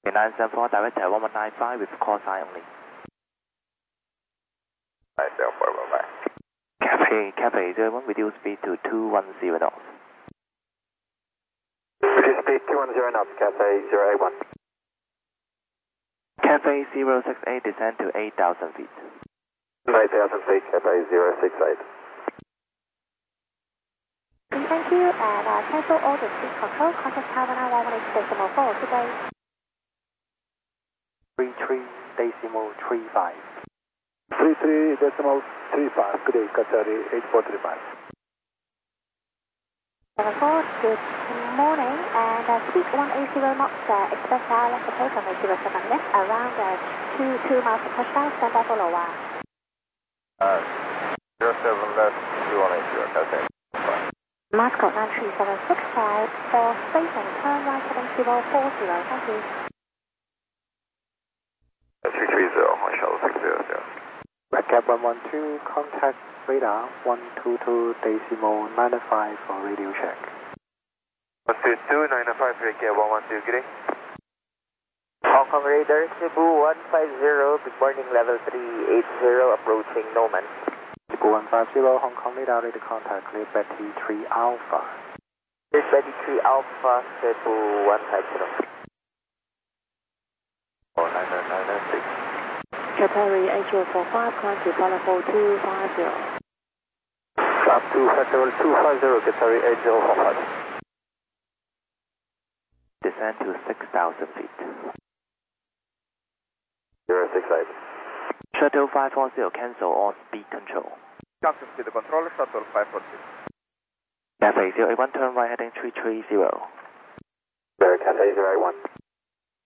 974, direct at 1195 with call sign only. 974, bye-bye. Cathay 01, reduce speed to 210 knots. Reduce speed 210 knots, Cathay 081. Cathay 068, descend to 8,000 feet. 8,000 feet, Cathay 068. Thank you, and cancel all the speed control. Contact Tower 118.4 today. 33.35. 33.35, good day, Qatari 8435. 74, good morning, and speed 180 knots, expect ILS approach on 07 left, around 2 miles to touchdown, stand by for lower. 07 left, 2180, Cathay. Moscow 93765 for station, turn right heading 040, thank you. 330, one shuttle 600. Redcap 112, contact radar 122.95 for radio check. 122.95, Redcap 112, good day. Hong Kong Radar, Cebu 150, good morning, level 380, approaching Noman. Cebu 150, Hong Kong radar, radio contact, clear Betty 3 Alpha. Here's Betty 3 Alpha, Cebu 150. 49996. Qatari 8045, climb to Palapo 250. Climb to Festival 250, Qatari 8045. Descend to 6,000 feet. 068. Shuttle 540, cancel all speed control. Cancel speed control, Shuttle 540. Cathay 081, turn right heading 330. There, Cathay 081.